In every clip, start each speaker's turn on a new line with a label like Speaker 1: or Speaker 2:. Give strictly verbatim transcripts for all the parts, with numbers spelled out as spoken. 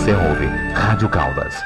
Speaker 1: Você ouve Rádio Caldas.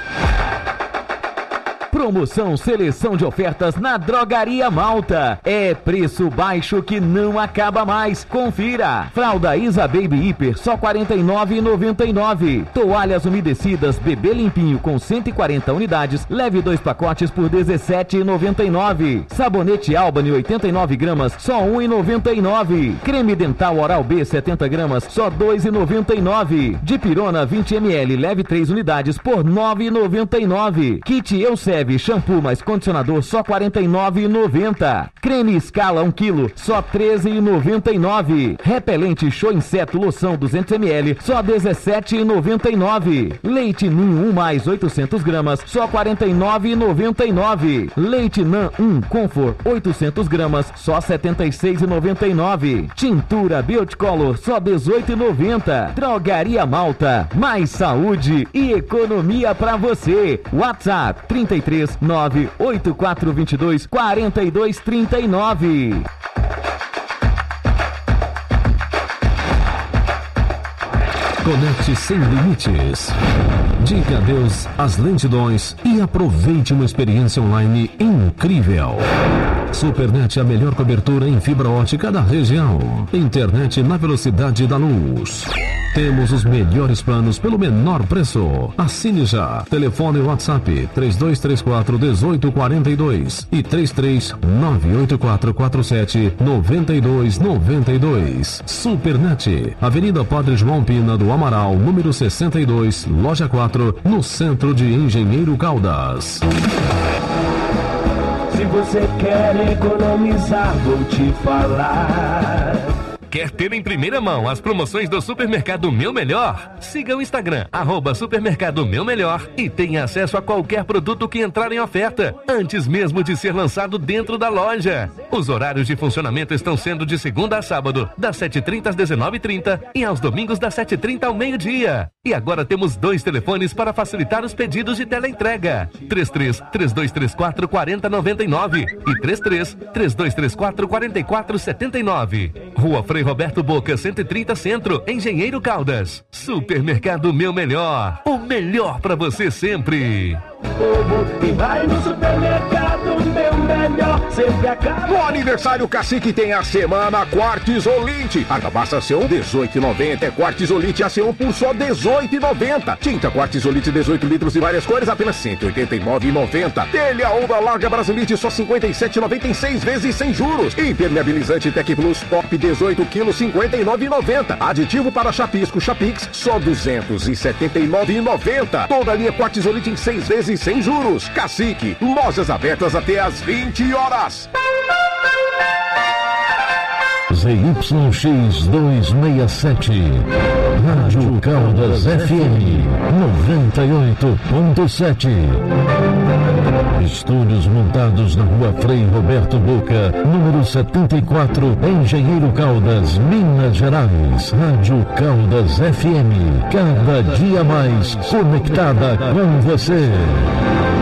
Speaker 2: Promoção Seleção de Ofertas na Drogaria Malta. É preço baixo que não acaba mais. Confira. Fralda Isa Baby Hiper só quarenta e nove reais e noventa e nove centavos. Toalhas umedecidas Bebê Limpinho com cento e quarenta unidades. Leve dois pacotes por dezessete reais e noventa e nove centavos. Sabonete Albany oitenta e nove gramas só um real e noventa e nove centavos. Creme dental Oral B setenta gramas só dois reais e noventa e nove centavos. Dipirona vinte mililitros leve três unidades por nove reais e noventa e nove centavos. Kit Elseve shampoo mais condicionador só quarenta e nove reais e noventa centavos. Creme Scala um quilo só treze reais e noventa e nove centavos. Repelente Show Inseto loção duzentos mililitros só dezessete reais e noventa e nove centavos. Leite Ninho um mais oitocentos gramas só quarenta e nove reais e noventa e nove centavos. Leite Nan um Comfort oitocentos gramas só setenta e seis reais e noventa e nove centavos. Tintura Bioticolor só dezoito reais e noventa centavos. Drogaria Malta, mais saúde e economia pra você. WhatsApp trinta e três nove oito quatro dois dois quatro dois três nove.
Speaker 3: Conecte sem limites. Diga adeus às lentidões e aproveite uma experiência online incrível. Supernet, a melhor cobertura em fibra ótica da região. Internet na velocidade da luz. Temos os melhores planos pelo menor preço. Assine já. Telefone WhatsApp três dois três quatro um oito quatro dois e três três nove oito quatro quatro sete nove dois nove dois. Supernet, Avenida Padre João Pina do Amaral, número sessenta e dois, loja quatro, no centro de Engenheiro Caldas.
Speaker 4: Se você quer economizar, vou te falar.
Speaker 5: Quer ter em primeira mão as promoções do Supermercado Meu Melhor? Siga o Instagram, arroba Supermercado Meu Melhor, e tenha acesso a qualquer produto que entrar em oferta, antes mesmo de ser lançado dentro da loja. Os horários de funcionamento estão sendo de segunda a sábado, das sete e trinta às dezenove e trinta e aos domingos das sete e trinta ao meio-dia. E agora temos dois telefones para facilitar os pedidos de teleentrega. três três três dois três quatro quatro zero nove nove e três três três dois três quatro quatro quatro sete nove. Rua Frei Roberto Boca, cento e trinta Centro, Engenheiro Caldas. Supermercado Meu Melhor, o melhor pra você sempre.
Speaker 4: Povo que vai no supermercado Meu Melhor sempre acaba.
Speaker 6: No aniversário Cacique tem a semana Quartzolite. Argamassa C um dezoito reais e noventa centavos. É Quartzolite A C um por só dezoito reais e noventa centavos. Tinta Quartzolite dezoito litros e várias cores apenas cento e oitenta e nove reais e noventa centavos. Telha onda larga Brasilite só cinquenta e sete reais e noventa e seis vezes sem juros. Impermeabilizante Tec Plus Top dezoito quilos cinquenta e nove reais e noventa centavos. Aditivo para chapisco Chapix só duzentos e setenta e nove reais e noventa centavos. Toda a linha Quartzolite em seis vezes sem juros. Cacique, lojas abertas até às vinte horas.
Speaker 3: Z Y X duzentos e sessenta e sete, Rádio Caldas F M noventa e oito ponto sete. Estúdios montados na Rua Frei Roberto Boca, número setenta e quatro, Engenheiro Caldas, Minas Gerais. Rádio Caldas F M, cada dia mais conectada com você.